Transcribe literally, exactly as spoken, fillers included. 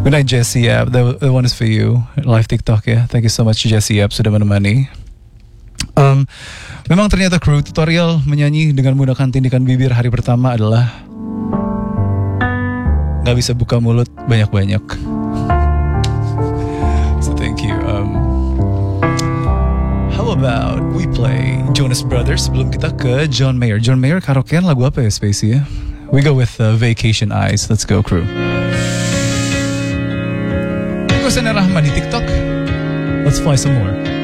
Good night Jesse Yap, that, that one is for you. Live TikTok ya. Thank you so much Jesse Yap sudah menemani. Um, memang ternyata kru tutorial menyanyi dengan menggunakan tindikan bibir hari pertama adalah gak bisa buka mulut banyak-banyak. So thank you. Um, how about we play Jonas Brothers sebelum kita ke John Mayer. John Mayer karaokean lagu apa ya Spacey ya? We go with uh, Vacation Eyes. Let's go crew. Kusana Rahman di TikTok. Let's fly some more.